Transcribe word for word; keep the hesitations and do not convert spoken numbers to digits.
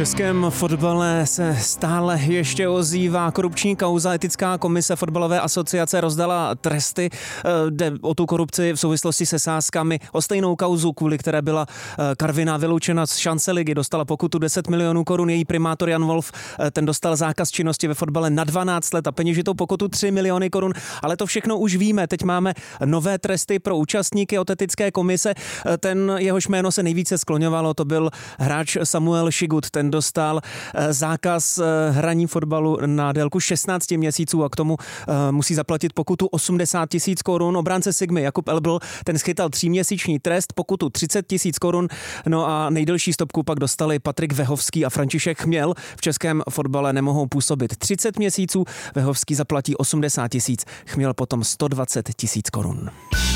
českém fotbale se stále ještě ozývá korupční kauza. Etická komise fotbalové asociace rozdala tresty. Jde o tu korupci v souvislosti se sázkami, o stejnou kauzu, kvůli které byla Karviná vyloučena z šance ligy. Dostala pokutu deset milionů korun. Její primátor Jan Wolf, ten dostal zákaz činnosti ve fotbale na dvanáct let a peněžitou pokutu tři miliony korun. Ale to všechno už víme. Teď máme nové tresty pro účastníky od etické komise. Ten, jehož jméno se nejvíce skloňovalo, to byl hráč Samuel Šigut. Ten dostal zákaz hraní fotbalu na délku šestnáct měsíců a k tomu musí zaplatit pokutu osmdesát tisíc korun. Obránce Sigmy Jakub Elbl, ten schytal tříměsíční trest, pokutu třicet tisíc korun. No a nejdelší stopku pak dostali Patrik Vehovský a František Chměl. V českém fotbale nemohou působit třicet měsíců. Vehovský zaplatí osmdesát tisíc, Chměl potom sto dvacet tisíc korun.